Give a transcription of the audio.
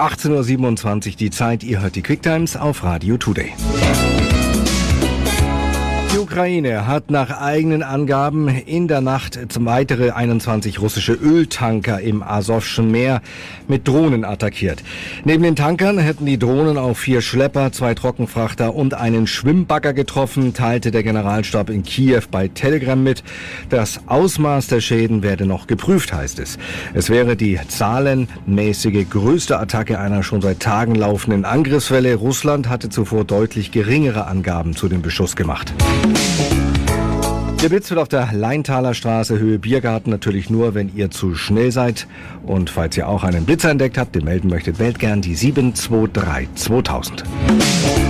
18.27 Uhr die Zeit, ihr hört die Quicktimes auf Radio Today. Die Ukraine hat nach eigenen Angaben in der Nacht weitere 21 russische Öltanker im Asowschen Meer mit Drohnen attackiert. Neben den Tankern hätten die Drohnen auch 4 Schlepper, 2 Trockenfrachter und einen Schwimmbagger getroffen, teilte der Generalstab in Kiew bei Telegram mit. Das Ausmaß der Schäden werde noch geprüft, heißt es. Es wäre die zahlenmäßige größte Attacke einer schon seit Tagen laufenden Angriffswelle. Russland hatte zuvor deutlich geringere Angaben zu dem Beschuss gemacht. Der Blitz wird auf der Leintaler Straße, Höhe Biergarten, natürlich nur, wenn ihr zu schnell seid. Und falls ihr auch einen Blitzer entdeckt habt, den melden möchtet, wählt gern die 723 2000.